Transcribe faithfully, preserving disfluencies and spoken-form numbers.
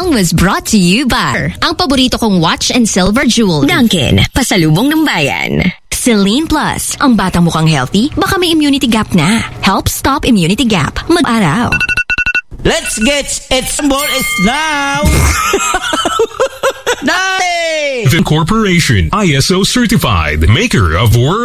song was brought to you by ang paborito kong watch and silver jewelry. Dunkin, pasalubong ng bayan. Celine Plus, ang batang mukhang healthy, baka may immunity gap na. Help stop immunity gap. Mag-araw. Let's get it. Ball is now. The Corporation, I S O certified, maker of world